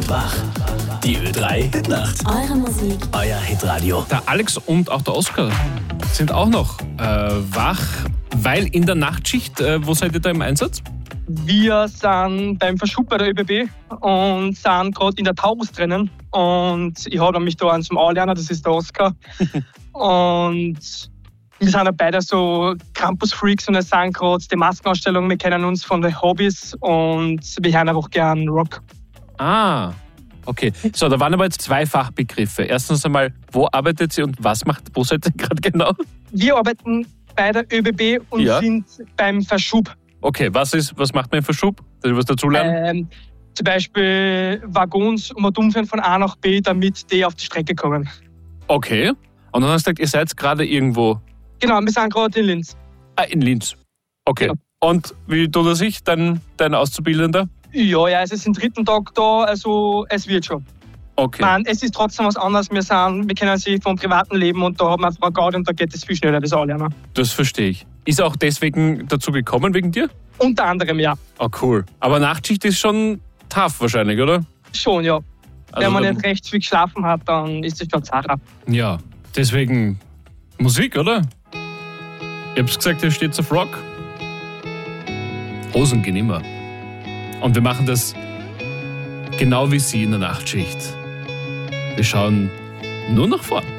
Wach. Die Ö3 Hitnacht. Eure Musik. Euer Hitradio. Der Alex und auch der Oskar sind auch noch wach, weil in der Nachtschicht, wo seid ihr da im Einsatz? Wir sind beim Verschub bei der ÖBB und sind gerade in der Taurus drinnen. Und ich habe mich da einen zum Anlernen, das ist der Oskar. Und wir sind ja beide so Campus-Freaks und es sind gerade die Maskenausstellung. Wir kennen uns von den Hobbys und wir hören einfach gern Rock. Ah, okay. So, da waren aber jetzt zwei Fachbegriffe. Erstens einmal, wo arbeitet ihr und wo seid ihr gerade genau? Wir arbeiten bei der ÖBB und sind beim Verschub. Okay, was macht man im Verschub? Dass ich was dazulernen? Zum Beispiel Waggons umführen von A nach B, damit die auf die Strecke kommen. Okay. Und dann hast du gesagt, ihr seid gerade irgendwo. Genau, wir sind gerade in Linz. Ah, in Linz. Okay. Ja. Und wie tut er sich, dein Auszubildender? Ja, es ist den 3. Tag da, also es wird schon. Okay. Nein, es ist trotzdem was anderes. Wir kennen sie vom privaten Leben und da haben wir einfach eine Gaudi und da geht es viel schneller, das Anlernen. Das verstehe ich. Ist er auch deswegen dazu gekommen, wegen dir? Unter anderem, ja. Oh, cool. Aber Nachtschicht ist schon tough wahrscheinlich, oder? Schon, ja. Also wenn man nicht recht viel geschlafen hat, dann ist das schon Sache. Ja, deswegen Musik, oder? Ihr habt gesagt, ihr steht auf Rock. Hosen gehen immer. Und wir machen das genau wie Sie in der Nachtschicht. Wir schauen nur nach vorn.